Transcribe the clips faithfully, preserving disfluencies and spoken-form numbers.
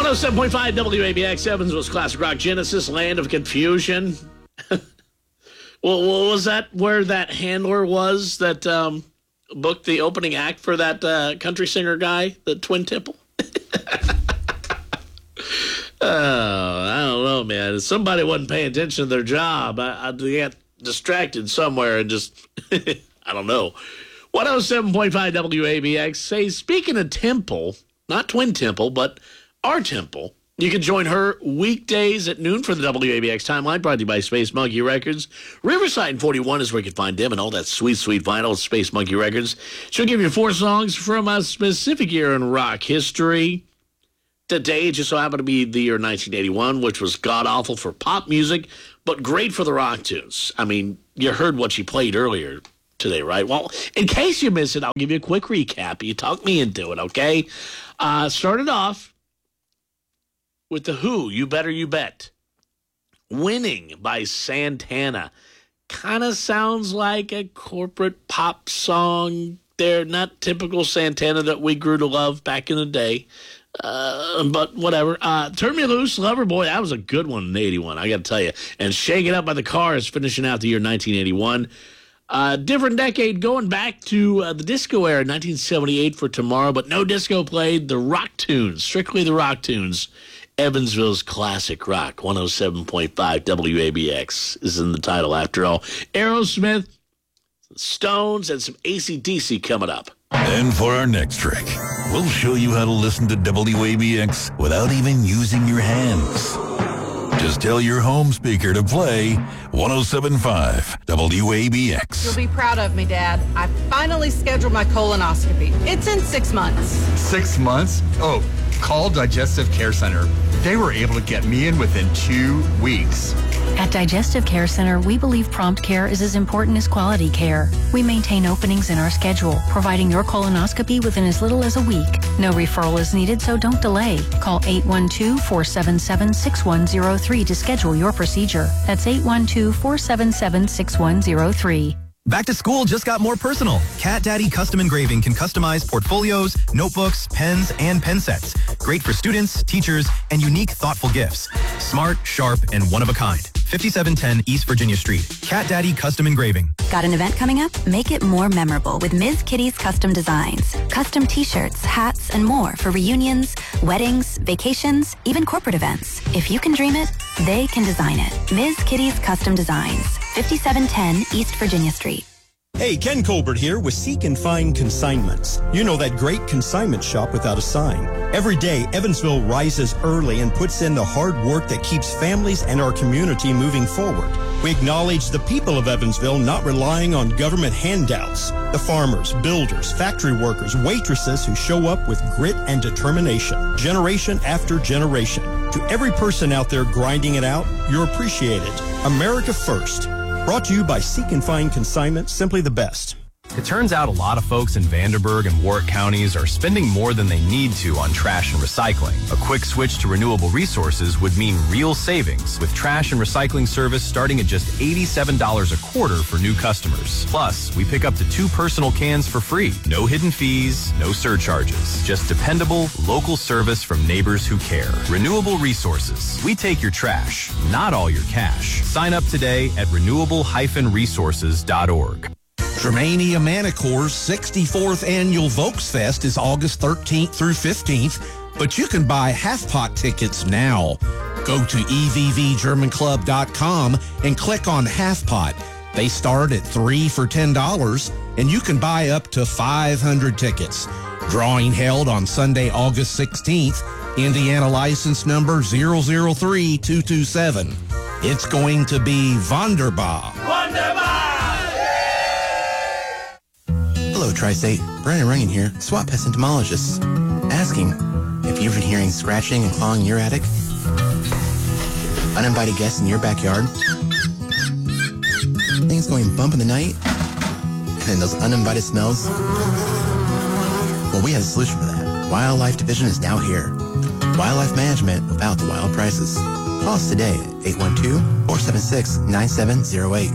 one oh seven point five W A B X, Evansville's Classic Rock Genesis, Land of Confusion. Well, was that where that handler was that um, booked the opening act for that uh, country singer guy, the Twin Temple? Oh, I don't know, man. If somebody wasn't paying attention to their job, I, I'd get distracted somewhere and just, I don't know. one oh seven point five W A B X. Say, speaking of Temple, not Twin Temple, but our Temple, you can join her weekdays at noon for the W A B X Timeline, brought to you by Space Monkey Records. Riverside and forty-one is where you can find them and all that sweet, sweet vinyl at Space Monkey Records. She'll give you four songs from a specific year in rock history. Today, it just so happened to be the year nineteen eighty-one, which was god-awful for pop music, but great for the rock tunes. I mean, you heard what she played earlier today, right? Well, in case you missed it, I'll give you a quick recap. You talked me into it, okay? Uh, started off with The Who, You Better You Bet. Winning by Santana. Kind of sounds like a corporate pop song. They're not typical Santana that we grew to love back in the day. Uh, but whatever. Uh, Turn Me Loose, Loverboy, that was a good one in eighty-one, I got to tell you. And Shake It Up by the Cars, finishing out the year nineteen eighty-one. Uh, different decade, going back to uh, the disco era, nineteen seventy-eight for Tomorrow, but no disco played. The rock tunes, strictly the rock tunes. Evansville's Classic Rock, one oh seven point five W A B X is in the title after all. Aerosmith, Stones, and some A C D C coming up. And for our next trick, we'll show you how to listen to W A B X without even using your hands. Just tell your home speaker to play one oh seven point five W A B X. You'll be proud of me, Dad. I finally scheduled my colonoscopy. It's in six months. Six months? Oh, call Digestive Care Center. They were able to get me in within two weeks. At Digestive Care Center, we believe prompt care is as important as quality care. We maintain openings in our schedule, providing your colonoscopy within as little as a week. No referral is needed, so don't delay. Call eight one two, four seven seven, six one zero three to schedule your procedure. That's eight one two, four seven seven, six one zero three. Back to school just got more personal. Cat Daddy Custom Engraving can customize portfolios, notebooks, pens, and pen sets. Great for students, teachers, and unique, thoughtful gifts. Smart, sharp, and one of a kind. fifty-seven ten East Virginia Street. Cat Daddy Custom Engraving. Got an event coming up? Make it more memorable with Miz Kitty's Custom Designs. Custom t-shirts, hats, and more for reunions, weddings, vacations, even corporate events. If you can dream it, they can design it. Miz Kitty's Custom Designs. fifty-seven ten East Virginia Street. Hey, Ken Colbert here with Seek and Find Consignments. You know, that great consignment shop without a sign. Every day, Evansville rises early and puts in the hard work that keeps families and our community moving forward. We acknowledge the people of Evansville not relying on government handouts. The farmers, builders, factory workers, waitresses who show up with grit and determination, generation after generation. To every person out there grinding it out, you're appreciated. America first. Brought to you by Seek and Find Consignment, simply the best. It turns out a lot of folks in Vanderburgh and Warwick counties are spending more than they need to on trash and recycling. A quick switch to renewable resources would mean real savings, with trash and recycling service starting at just eighty-seven dollars a quarter for new customers. Plus, we pick up to two personal cans for free. No hidden fees, no surcharges. Just dependable, local service from neighbors who care. Renewable resources. We take your trash, not all your cash. Sign up today at renewable dash resources dot org. Germania Manicore's sixty-fourth annual Volksfest is August thirteenth through fifteenth, but you can buy half-pot tickets now. Go to E V V German Club dot com and click on half-pot. They start at three for ten dollars, and you can buy up to five hundred tickets. Drawing held on Sunday, August sixteenth, Indiana license number zero zero three two two seven. It's going to be wunderbar. Wunderbar! Hello, Tri-State. Brian Runyon here, SWAT Pest Entomologist. Asking if you've been hearing scratching and clawing in your attic? Uninvited guests in your backyard? Things going bump in the night? And then those uninvited smells? Well, we have a solution for that. Wildlife Division is now here. Wildlife management without the wild prices. Call us today at eight one two, four seven six, nine seven zero eight.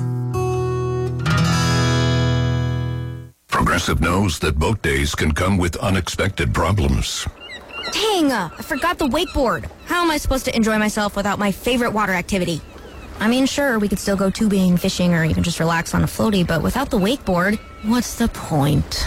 Progressive knows that boat days can come with unexpected problems. Dang, I forgot the wakeboard. How am I supposed to enjoy myself without my favorite water activity? I mean, sure, we could still go tubing, fishing, or even just relax on a floaty, but without the wakeboard, what's the point?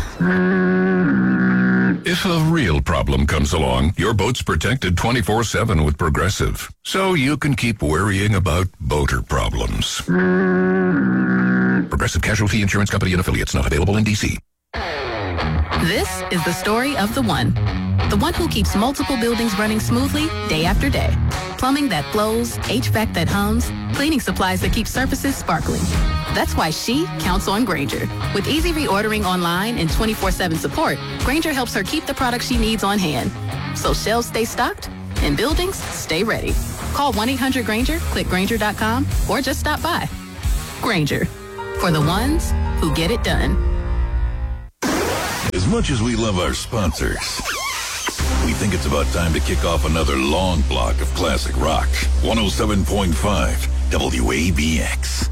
If a real problem comes along, your boat's protected twenty-four seven with Progressive, so you can keep worrying about boater problems. Progressive Casualty Insurance Company and Affiliates, not available in D C. This is the story of the one. The one who keeps multiple buildings running smoothly day after day. Plumbing that flows, H V A C that hums, cleaning supplies that keep surfaces sparkling. That's why she counts on Grainger. With easy reordering online and twenty-four seven support, Grainger helps her keep the products she needs on hand. So shelves stay stocked and buildings stay ready. Call one eight hundred Grainger, click Grainger dot com, or just stop by. Grainger, for the ones who get it done. As much as we love our sponsors, we think it's about time to kick off another long block of classic rock. one oh seven point five W A B X.